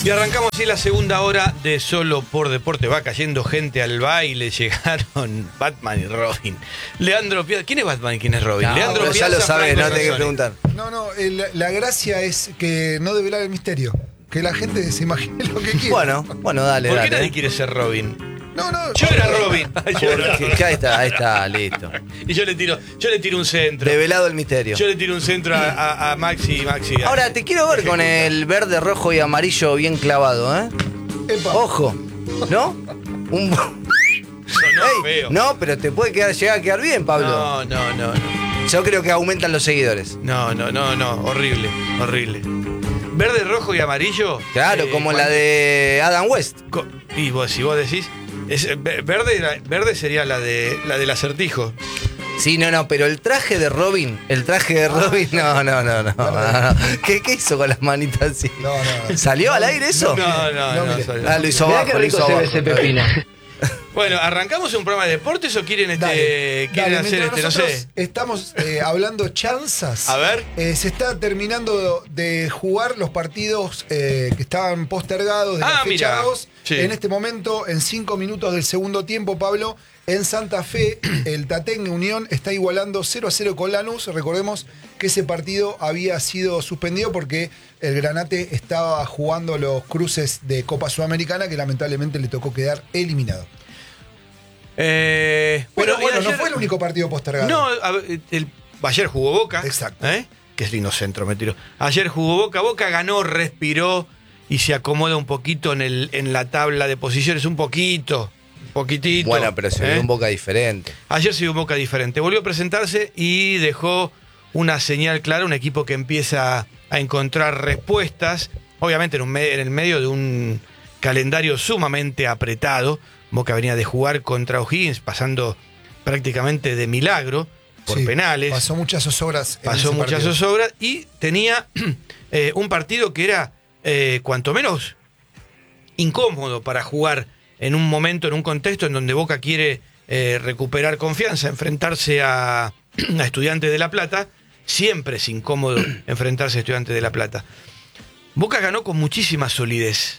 Y arrancamos así la segunda hora de Solo por Deporte. Va cayendo gente al baile. Llegaron Batman y Robin. Leandro Piazza. ¿Quién es Batman y quién es Robin? No, Leandro pero ya lo sabes, no tenés que preguntar. No, la gracia es que no develar el misterio. Que la gente se imagine lo que quiera. Bueno, dale, ¿Por dale. qué nadie quiere ser Robin? No. Yo era Robin. Porque ahí está, listo. Y yo le tiro un centro. Develado el misterio. Yo le tiro un centro a Maxi. Ahora, te quiero ver con el verde, rojo y amarillo bien clavado, ¿eh? Epa. Ojo, ¿no? Sonó feo. No, pero te puede llegar a quedar bien, Pablo. No. Yo creo que aumentan los seguidores. No. Horrible. Verde, rojo y amarillo. Claro, como la de Adam West. Y si vos decís. Verde sería la del acertijo. Sí, no, pero el traje de Robin, no. ¿Qué hizo con las manitas así? No. ¿Salió al aire eso? No salió. Lo hizo abajo, lo hizo abajo. Bueno, ¿arrancamos un programa de deportes o quieren Dale, hacer no nosotros sé? estamos hablando chanzas. A ver. Se está terminando de jugar los partidos que estaban postergados de la fecha mira. 2. Sí. En este momento, en 5 minutos del segundo tiempo, Pablo, en Santa Fe, el Tatengue Unión está igualando 0-0 con Lanús. Recordemos que ese partido había sido suspendido porque el Granate estaba jugando los cruces de Copa Sudamericana, que lamentablemente le tocó quedar eliminado. Pero ayer, no fue el único partido postergado. No, ayer jugó Boca. Exacto. Que es lindo centro, me tiró. Ayer jugó Boca. Boca ganó, respiró y se acomoda un poquito en la tabla de posiciones. Un poquitito. Bueno, pero se vio un Boca diferente. Ayer se vio un Boca diferente. Volvió a presentarse y dejó una señal clara. Un equipo que empieza a encontrar respuestas. Obviamente en el medio de un calendario sumamente apretado. Boca venía de jugar contra O'Higgins, pasando prácticamente de milagro por penales. Pasó muchas zozobras. Y tenía un partido que era cuanto menos incómodo para jugar en un momento, en un contexto en donde Boca quiere recuperar confianza, enfrentarse a Estudiantes de La Plata. Siempre es incómodo enfrentarse a Estudiantes de La Plata. Boca ganó con muchísima solidez.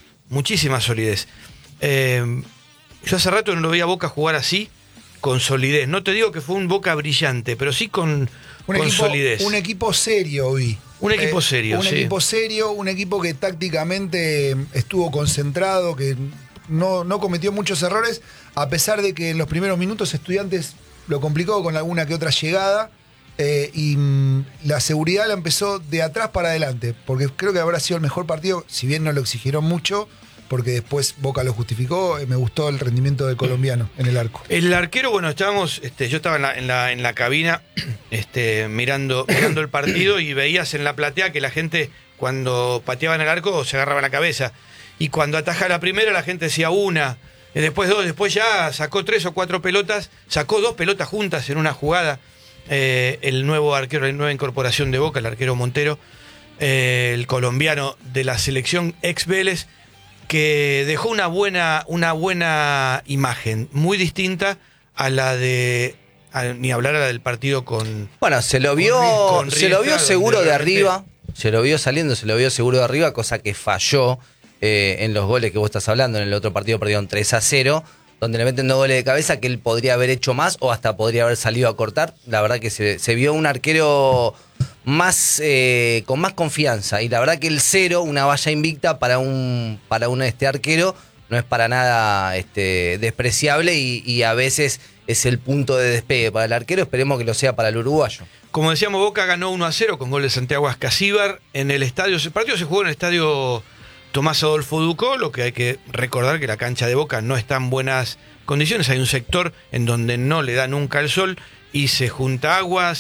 Yo hace rato no lo veía a Boca jugar así, con solidez. No te digo que fue un Boca brillante, pero sí con solidez. Un equipo serio hoy. Un equipo serio, Un equipo serio, un equipo que tácticamente estuvo concentrado, que no cometió muchos errores, a pesar de que en los primeros minutos Estudiantes lo complicó con alguna que otra llegada. Y la seguridad la empezó de atrás para adelante, porque creo que habrá sido el mejor partido, si bien no lo exigieron mucho, porque después Boca lo justificó. Me gustó el rendimiento del colombiano en el arco. El arquero, bueno, yo estaba en la cabina mirando el partido y veías en la platea que la gente cuando pateaban el arco se agarraba la cabeza. Y cuando ataja la primera la gente decía una, después dos, después ya sacó 3 o 4 pelotas, sacó 2 pelotas juntas en una jugada. El nuevo arquero, la nueva incorporación de Boca, el arquero Montero, el colombiano de la selección ex Vélez, que dejó una buena imagen, muy distinta a la de ni hablar a la del partido con. Bueno, se lo vio seguro de arriba, se lo vio seguro de arriba, cosa que falló en los goles que vos estás hablando. En el otro partido perdieron 3-0, donde le meten 2 goles de cabeza que él podría haber hecho más o hasta podría haber salido a cortar. La verdad que se vio un arquero más con más confianza, y la verdad que el 0, una valla invicta para un arquero, no es para nada despreciable, y a veces es el punto de despegue para el arquero. Esperemos que lo sea para el uruguayo. Como decíamos, Boca ganó 1-0 con gol de Santiago Ascasíbar en el estadio. El partido se jugó en el estadio Tomás Adolfo Ducó. Lo que hay que recordar que la cancha de Boca no está en buenas condiciones. Hay un sector en donde no le da nunca el sol y se junta agua.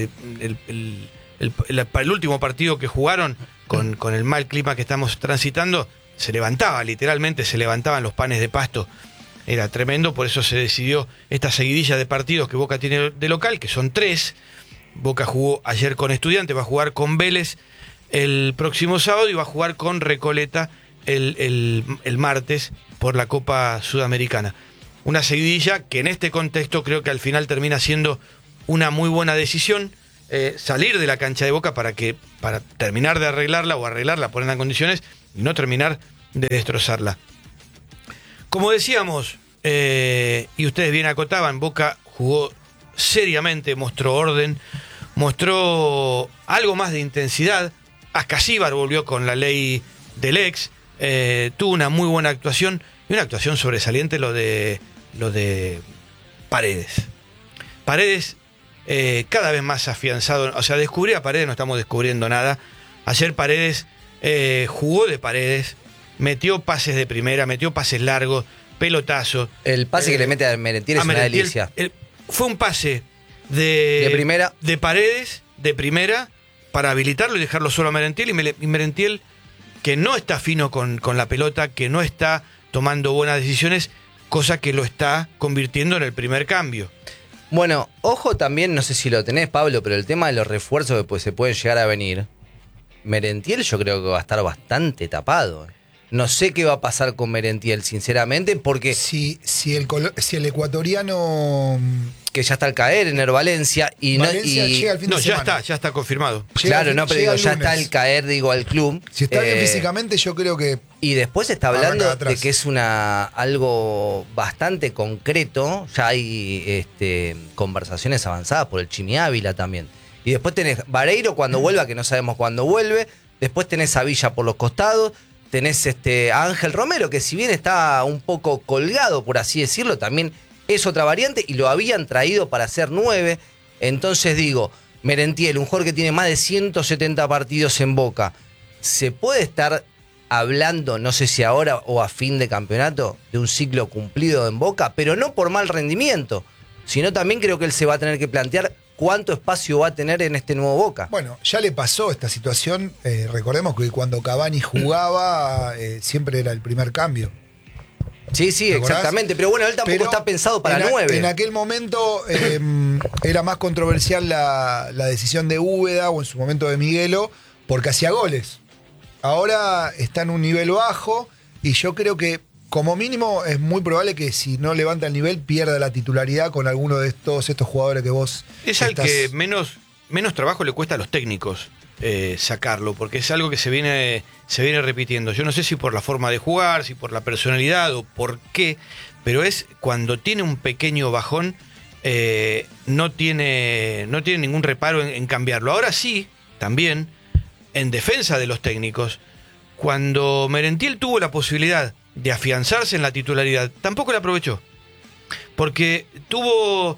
El último partido que jugaron con el mal clima que estamos transitando, literalmente se levantaban los panes de pasto. Era tremendo, por eso se decidió esta seguidilla de partidos que Boca tiene de local, que son 3. Boca jugó ayer con Estudiantes, va a jugar con Vélez el próximo sábado y va a jugar con Recoleta el martes por la Copa Sudamericana. Una seguidilla que en este contexto creo que al final termina siendo una muy buena decisión. salir de la cancha de Boca para terminar de arreglarla o arreglarla, ponerla en condiciones y no terminar de destrozarla. Como decíamos, y ustedes bien acotaban, Boca jugó seriamente, mostró orden, mostró algo más de intensidad. Ascasíbar volvió con la ley del ex, tuvo una muy buena actuación y una actuación sobresaliente lo de Paredes. Paredes cada vez más afianzado, o sea, descubrir a Paredes no estamos descubriendo nada. Ayer Paredes jugó de Paredes, metió pases de primera, metió pases largos, pelotazo. El pase que le mete a Merentiel es una delicia. Fue un pase de primera, de Paredes, de primera, para habilitarlo y dejarlo solo a Merentiel, y Merentiel, que no está fino con la pelota, que no está tomando buenas decisiones, cosa que lo está convirtiendo en el primer cambio. Bueno, ojo también, no sé si lo tenés, Pablo, pero el tema de los refuerzos que pues se pueden llegar a venir. Merentiel yo creo que va a estar bastante tapado. No sé qué va a pasar con Merentiel, sinceramente, porque... Si el ecuatoriano... Que ya está al caer en Valencia y Valencia llega al fin de semana. Ya está confirmado. Claro, no, pero digo, ya está al caer, digo, al club. Si está bien físicamente, yo creo que... Y después se está hablando de que es algo bastante concreto. Ya hay conversaciones avanzadas por el Chimi Ávila también. Y después tenés Vareiro cuando vuelva, que no sabemos cuándo vuelve. Después tenés a Villa por los costados. Tenés a Ángel Romero, que si bien está un poco colgado, por así decirlo, también es otra variante y lo habían traído para ser 9. Entonces digo, Merentiel, un jugador que tiene más de 170 partidos en Boca, ¿se puede estar hablando, no sé si ahora o a fin de campeonato, de un ciclo cumplido en Boca? Pero no por mal rendimiento, sino también creo que él se va a tener que plantear cuánto espacio va a tener en este nuevo Boca. Bueno, ya le pasó esta situación. Recordemos que cuando Cavani jugaba, siempre era el primer cambio. Sí, exactamente. Pero bueno, él tampoco está pensado para 9. En aquel momento era más controversial la decisión de Úbeda o en su momento de Miguelo, porque hacía goles. Ahora está en un nivel bajo y yo creo que como mínimo es muy probable que si no levanta el nivel pierda la titularidad con alguno de todos estos jugadores que vos... Es al que menos trabajo le cuesta a los técnicos sacarlo, porque es algo que se viene repitiendo. Yo no sé si por la forma de jugar, si por la personalidad o por qué, pero es cuando tiene un pequeño bajón, no tiene ningún reparo en cambiarlo. Ahora sí, también, en defensa de los técnicos, cuando Merentiel tuvo la posibilidad de afianzarse en la titularidad, tampoco la aprovechó. Porque tuvo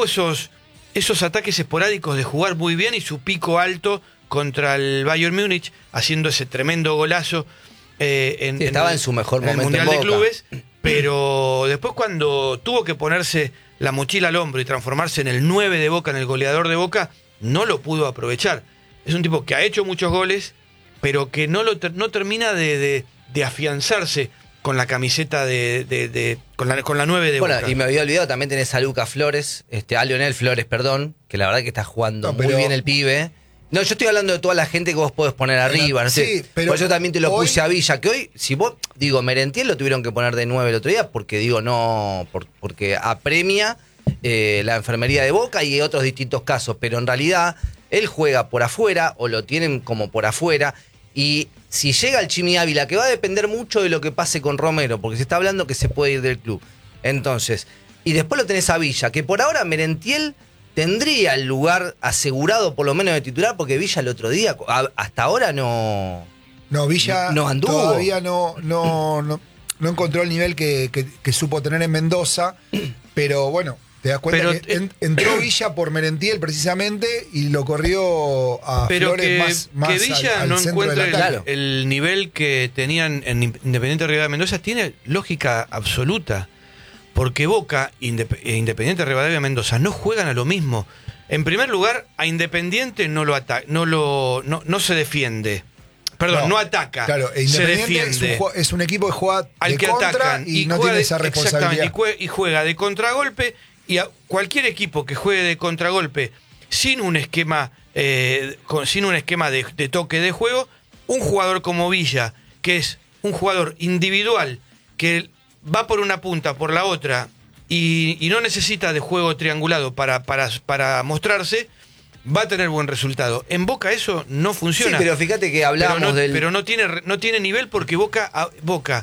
esos ataques esporádicos de jugar muy bien y su pico alto contra el Bayern Múnich, haciendo ese tremendo golazo estaba en su mejor momento en el Mundial en de Boca. Clubes, pero después cuando tuvo que ponerse la mochila al hombro y transformarse en el 9 de Boca, en el goleador de Boca, no lo pudo aprovechar. Es un tipo que ha hecho muchos goles, pero que no termina de afianzarse con la camiseta con la 9 de Boca. Bueno, y me había olvidado, también tenés a Lucas Flores, a Lionel Flores, perdón, que la verdad que está jugando muy bien el pibe. No, yo estoy hablando de toda la gente que vos podés poner arriba, no sé. Pero por eso también te lo puse a Villa, que hoy, si vos, Merentiel lo tuvieron que poner de 9 el otro día, porque porque apremia la enfermería de Boca y otros distintos casos, pero en realidad él juega por afuera, o lo tienen como por afuera, y si llega el Chimi Ávila, que va a depender mucho de lo que pase con Romero, porque se está hablando que se puede ir del club. Entonces, y después lo tenés a Villa, que por ahora Merentiel tendría el lugar asegurado por lo menos de titular, porque Villa el otro día, hasta ahora no Villa no anduvo. Todavía no encontró el nivel que supo tener en Mendoza, pero bueno, te das cuenta que entró Villa por Merentiel precisamente y lo corrió a Flores más que Villa al no centro encuentra el nivel que tenían en Independiente Rivadavia de Mendoza, tiene lógica absoluta. Porque Boca e Independiente Rivadavia Mendoza no juegan a lo mismo. En primer lugar, a Independiente no se defiende. Perdón, no ataca. Claro, se defiende. Es un equipo que juega al de que contra atacan y no tiene esa responsabilidad. Exactamente, y juega de contragolpe, y a cualquier equipo que juegue de contragolpe sin un esquema de toque de juego, un jugador como Villa, que es un jugador individual, que va por una punta, por la otra, y no necesita de juego triangulado para mostrarse, va a tener buen resultado. En Boca eso no funciona. Sí, pero fíjate que hablamos pero no tiene nivel porque Boca